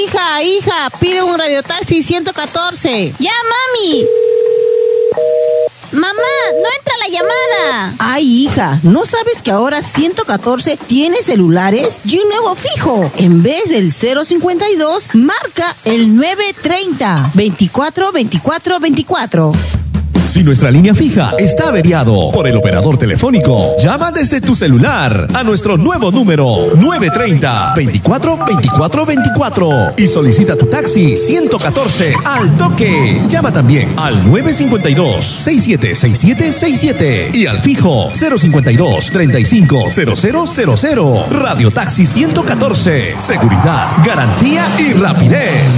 Hija, pide un radiotaxi 114. ¡Ya, mami! ¡Mamá, no entra la llamada! Ay, hija, ¿no sabes que ahora 114 tiene celulares y un nuevo fijo? En vez del 052, marca el 930 24 24 24. Si nuestra línea fija está averiado por el operador telefónico, llama desde tu celular a nuestro nuevo número 930 24 24 24 y solicita tu taxi 114 al toque. Llama también al 952 6767 67 y al fijo 052 35 0000. Radio Taxi 114. Seguridad, garantía y rapidez.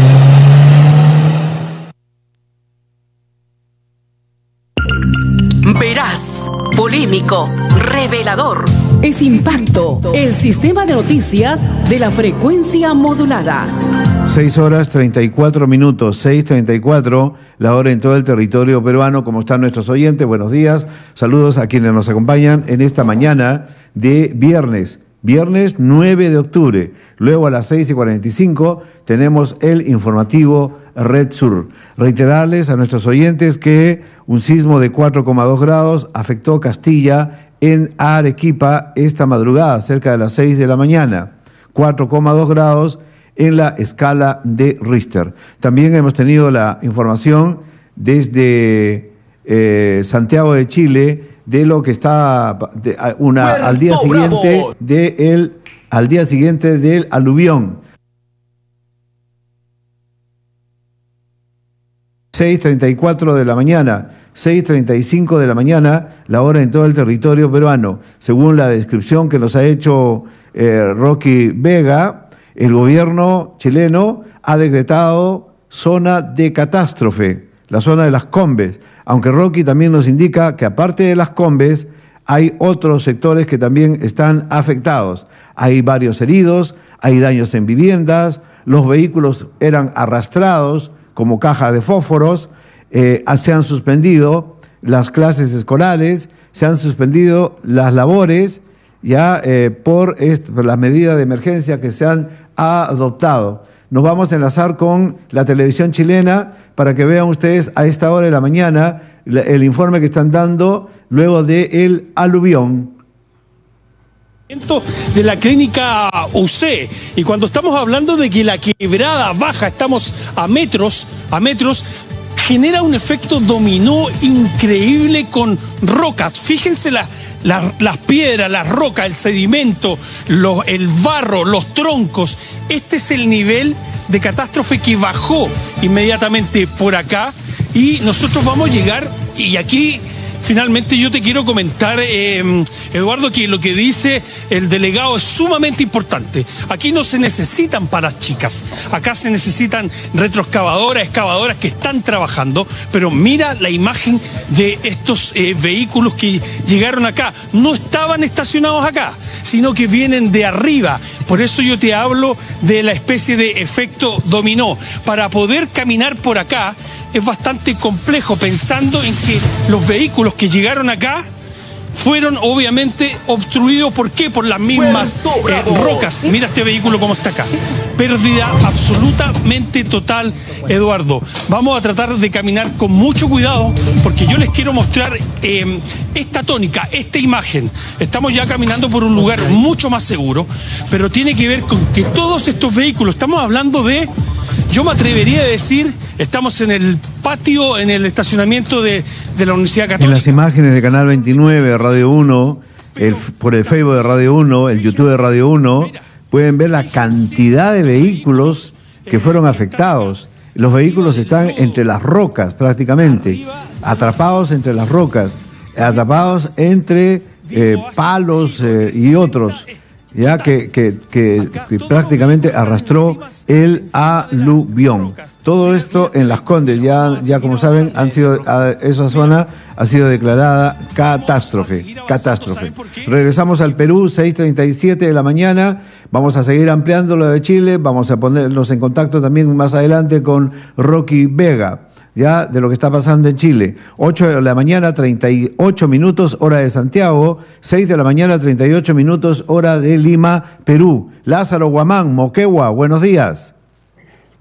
Veraz, polémico, revelador. Es Impacto, el sistema de noticias de la frecuencia modulada. 6:34, 6:34, la hora en todo el territorio peruano. ¿Cómo están nuestros oyentes? Buenos días. Saludos a quienes nos acompañan en esta mañana de viernes 9 de octubre. Luego a las 6:45 tenemos el informativo Red Sur. Reiterarles a nuestros oyentes que un sismo de 4,2 grados afectó Castilla en Arequipa esta madrugada, cerca de las 6 de la mañana. 4,2 grados en la escala de Richter. También hemos tenido la información desde Santiago de Chile de lo que está al día siguiente del aluvión. 6:34 de la mañana, 6:35 de la mañana, la hora en todo el territorio peruano. Según la descripción que nos ha hecho Rocky Vega, el gobierno chileno ha decretado zona de catástrofe, la zona de las Combes, aunque Rocky también nos indica que aparte de las Combes hay otros sectores que también están afectados. Hay varios heridos, hay daños en viviendas, los vehículos eran arrastrados como caja de fósforos, se han suspendido las clases escolares, se han suspendido las labores ya por las medidas de emergencia que se han adoptado. Nos vamos a enlazar con la televisión chilena para que vean ustedes a esta hora de la mañana el informe que están dando luego del aluvión. De la clínica UC, y cuando estamos hablando de que la quebrada baja, estamos a metros, genera un efecto dominó increíble con rocas. Fíjense las piedras, las rocas, el sedimento, el barro, los troncos. Este es el nivel de catástrofe que bajó inmediatamente por acá, y nosotros vamos a llegar, y aquí finalmente yo te quiero comentar, Eduardo, que lo que dice el delegado es sumamente importante. Aquí no se necesitan palas chicas, acá se necesitan excavadoras que están trabajando, pero mira la imagen de estos vehículos que llegaron acá. No estaban estacionados acá, sino que vienen de arriba. Por eso yo te hablo de la especie de efecto dominó. Para poder caminar por acá es bastante complejo, pensando en que los vehículos que llegaron acá fueron obviamente obstruidos. ¿Por qué? Por las mismas rocas. Mira este vehículo cómo está acá. Pérdida absolutamente total, Eduardo. Vamos a tratar de caminar con mucho cuidado, porque yo les quiero mostrar esta tónica, esta imagen. Estamos ya caminando por un lugar mucho más seguro, pero tiene que ver con que todos estos vehículos, estamos hablando de, yo me atrevería a decir, estamos en el patio, en el estacionamiento de la Universidad Católica. En las imágenes de Canal 29, Radio 1, por el Facebook de Radio 1, el YouTube de Radio 1, pueden ver la cantidad de vehículos que fueron afectados. Los vehículos están entre las rocas prácticamente, atrapados entre las rocas, atrapados entre palos y otros, ya que prácticamente arrastró el aluvión. Todo esto en Las Condes, ya como saben, esa zona ha sido declarada catástrofe. Regresamos al Perú, 6:37 de la mañana. Vamos a seguir ampliando lo de Chile. Vamos a ponernos en contacto también más adelante con Rocky Vega, ya de lo que está pasando en Chile. 8 de la mañana, 38 minutos, hora de Santiago. 6 de la mañana, 38 minutos, hora de Lima, Perú. Lázaro Guamán, Moquegua, buenos días.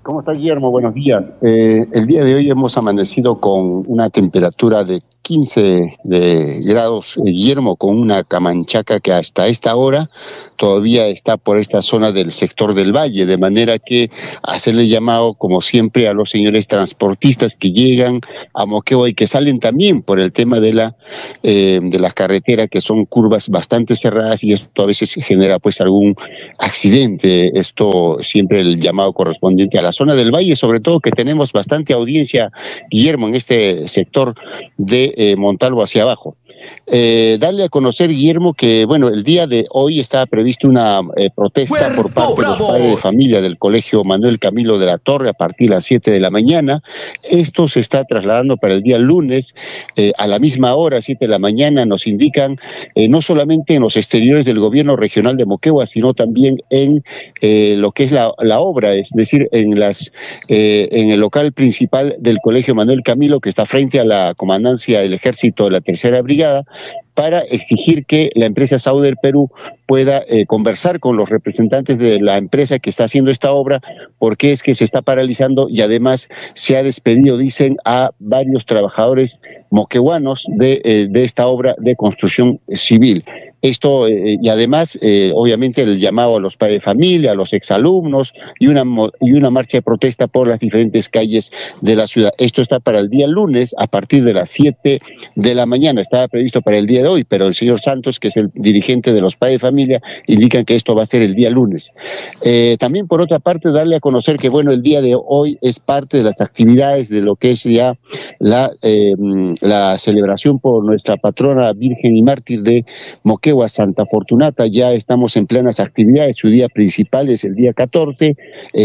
¿Cómo está, Guillermo? Buenos días. El día de hoy hemos amanecido con una temperatura de 15 grados, Guillermo, con una camanchaca que hasta esta hora todavía está por esta zona del sector del valle, de manera que hacerle llamado, como siempre, a los señores transportistas que llegan a Moquegua y que salen también por el tema de las carreteras, que son curvas bastante cerradas, y esto a veces genera pues algún accidente. Esto siempre el llamado correspondiente a la zona del valle, sobre todo que tenemos bastante audiencia, Guillermo, en este sector de Montalvo hacia abajo. Darle a conocer, Guillermo, que bueno, el día de hoy está previsto una protesta por parte de los padres de familia del Colegio Manuel Camilo de la Torre a partir de las 7 de la mañana. Esto se está trasladando para el día lunes a la misma hora, 7 de la mañana, nos indican, no solamente en los exteriores del gobierno regional de Moquegua, sino también en lo que es la obra, es decir, en el local principal del Colegio Manuel Camilo, que está frente a la comandancia del Ejército de la Tercera Brigada, para exigir que la empresa Sauder Perú pueda conversar con los representantes de la empresa que está haciendo esta obra, porque es que se está paralizando y además se ha despedido, dicen, a varios trabajadores moqueguanos de esta obra de construcción civil. Esto, y además, obviamente, el llamado a los padres de familia, a los exalumnos, y una marcha de protesta por las diferentes calles de la ciudad. Esto está para el día lunes a partir de las 7 de la mañana. Estaba previsto para el día de hoy, pero el señor Santos, que es el dirigente de los padres de familia, indican que esto va a ser el día lunes. También, por otra parte, darle a conocer que, bueno, el día de hoy es parte de las actividades de lo que es ya la celebración por nuestra patrona Virgen y Mártir de Moquegua, Santa Fortunata. Ya estamos en plenas actividades. Su día principal es el día 14,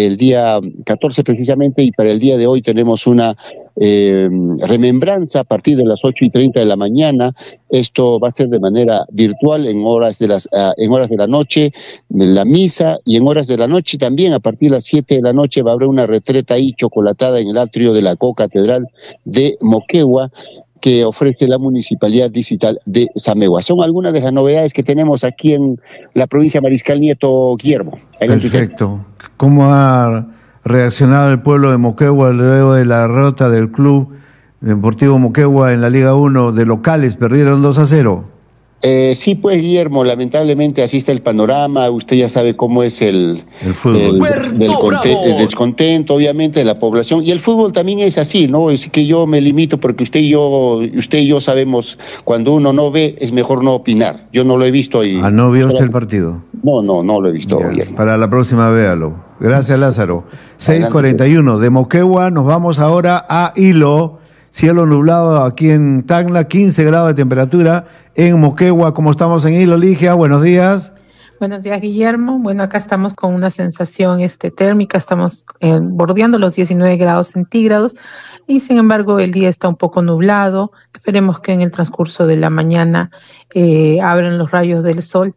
precisamente, y para el día de hoy tenemos una remembranza a partir de las 8:30 de la mañana. Esto va a ser de manera virtual en horas de la noche, la misa, y en horas de la noche también a partir de las 7 de la noche va a haber una retreta ahí chocolatada en el atrio de la Co-Catedral de Moquegua, que ofrece la Municipalidad Distrital de Samegua. Son algunas de las novedades que tenemos aquí en la provincia de Mariscal Nieto, Guillermo. Perfecto. ¿Cómo ha reaccionado el pueblo de Moquegua luego de la derrota del Club Deportivo Moquegua en la Liga 1 de locales? Perdieron 2-0. Sí, pues, Guillermo, lamentablemente así está el panorama. Usted ya sabe cómo es el fútbol, el descontento, obviamente, de la población, y el fútbol también es así, ¿no? Es que yo me limito porque usted y yo sabemos, cuando uno no ve es mejor no opinar. Yo no lo he visto y ¿no vio usted el partido? No lo he visto, ya, Guillermo. Para la próxima véalo. Gracias, Lázaro. 6:41 de Moquegua nos vamos ahora a Hilo. Cielo nublado aquí en Tacna, 15 grados de temperatura en Moquegua. ¿Cómo estamos en Hilo, Ligia? Buenos días. Buenos días, Guillermo. Bueno, acá estamos con una sensación térmica, estamos bordeando los 19 grados centígrados y sin embargo el día está un poco nublado. Esperemos que en el transcurso de la mañana abran los rayos del sol.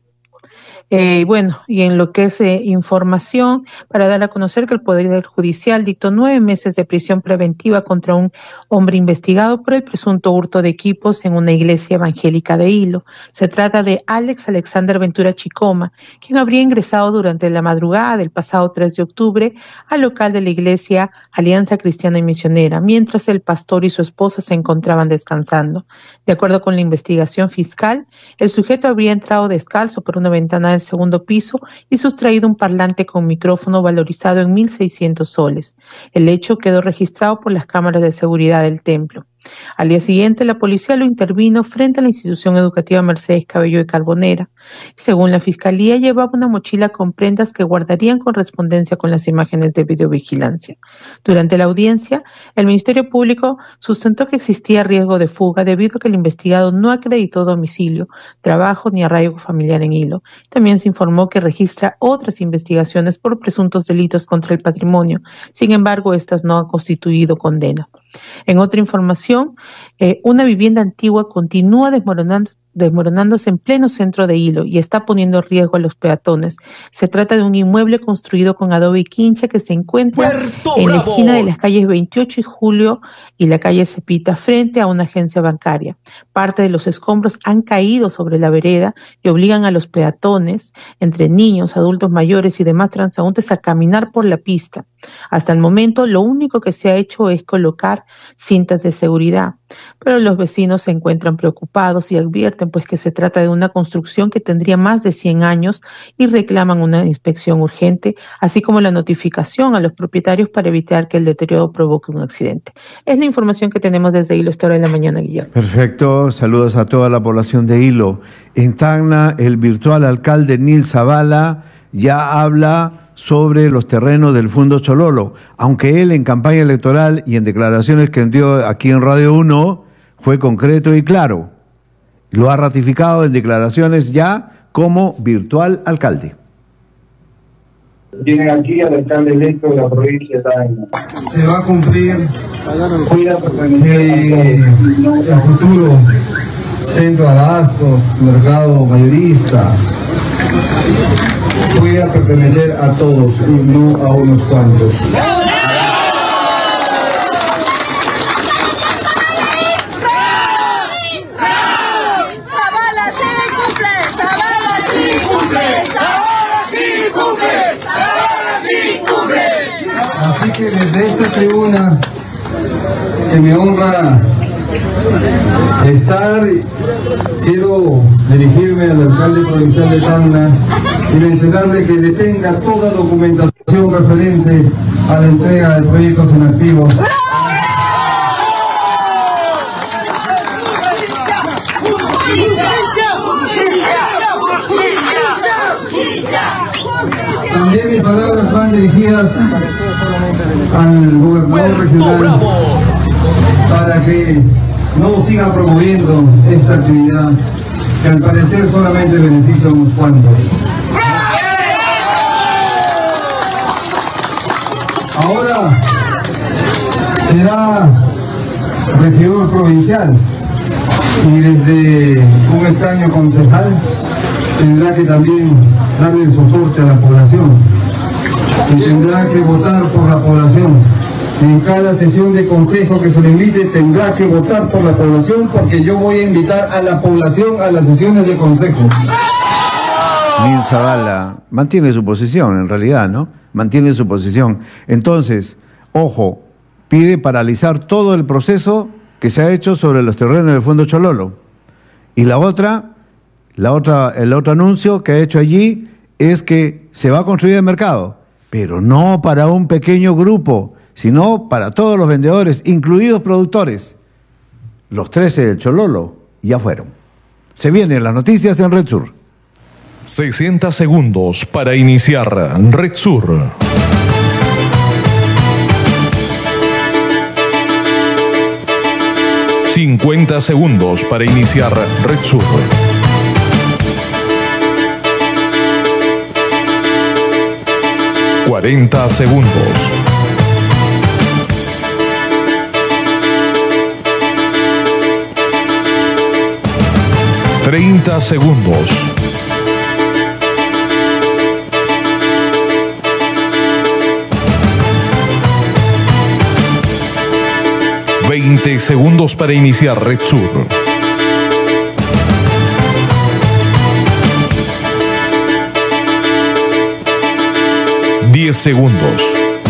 Bueno, y en lo que es información, para dar a conocer que el Poder Judicial dictó 9 meses de prisión preventiva contra un hombre investigado por el presunto hurto de equipos en una iglesia evangélica de Hilo. Se trata de Alex Alexander Ventura Chicoma, quien habría ingresado durante la madrugada del pasado 3 de octubre al local de la iglesia Alianza Cristiana y Misionera, mientras el pastor y su esposa se encontraban descansando. De acuerdo con la investigación fiscal, el sujeto habría entrado descalzo por una ventana del segundo piso y sustraído un parlante con micrófono valorizado en 1.600 soles. El hecho quedó registrado por las cámaras de seguridad del templo. Al día siguiente, la policía lo intervino frente a la institución educativa Mercedes Cabello de Carbonera. Según la fiscalía, llevaba una mochila con prendas que guardarían correspondencia con las imágenes de videovigilancia. Durante la audiencia, el Ministerio Público sustentó que existía riesgo de fuga debido a que el investigado no acreditó domicilio, trabajo ni arraigo familiar en Hilo. También se informó que registra otras investigaciones por presuntos delitos contra el patrimonio. Sin embargo, estas no han constituido condena. En otra información, una vivienda antigua continúa desmoronándose en pleno centro de Hilo y está poniendo en riesgo a los peatones. Se trata de un inmueble construido con adobe y quincha que se encuentra en la esquina de las calles 28 y Julio y la calle Cepita, frente a una agencia bancaria. Parte de los escombros han caído sobre la vereda y obligan a los peatones, entre niños, adultos mayores y demás transeúntes, a caminar por la pista. Hasta el momento, lo único que se ha hecho es colocar cintas de seguridad, pero los vecinos se encuentran preocupados y advierten pues que se trata de una construcción que tendría más de 100 años y reclaman una inspección urgente, así como la notificación a los propietarios para evitar que el deterioro provoque un accidente. Es la información que tenemos desde Hilo esta hora de la mañana, Guillermo. Perfecto, saludos a toda la población de Hilo. En Tacna, el virtual alcalde Nil Zavala ya habla sobre los terrenos del Fundo Chololo, aunque él en campaña electoral y en declaraciones que dio aquí en Radio 1 fue concreto y claro. Lo ha ratificado en declaraciones ya como virtual alcalde. Tienen aquí al alcalde electo de la provincia de Tacna. Se va a cumplir el futuro centro de abasto, mercado mayorista. Voy a pertenecer a todos y no a unos cuantos. Así que desde esta tribuna que me honra estar, quiero dirigirme al alcalde provincial de Tacna y mencionarle que detenga toda documentación referente a la entrega de proyectos en activo. También mis palabras van dirigidas al gobernador regional para que no siga promoviendo esta actividad que al parecer solamente beneficia a unos cuantos. Ahora será regidor provincial y desde un escaño concejal tendrá que también darle el soporte a la población y tendrá que votar por la población. En cada sesión de consejo que se le invite tendrá que votar por la población, porque yo voy a invitar a la población a las sesiones de consejo. Nil Zavala mantiene su posición, en realidad, ¿no? Mantiene su posición. Entonces, ojo, pide paralizar todo el proceso que se ha hecho sobre los terrenos del Fondo Chololo. Y el otro anuncio que ha hecho allí es que se va a construir el mercado, pero no para un pequeño grupo, sino para todos los vendedores, incluidos productores. Los 13 del Chololo ya fueron. Se vienen las noticias en Red Sur. 60 segundos para iniciar Red Sur. ...50 segundos para iniciar Red Sur. ...40 segundos... 30 segundos. 20 segundos para iniciar Red Sur. 10 segundos.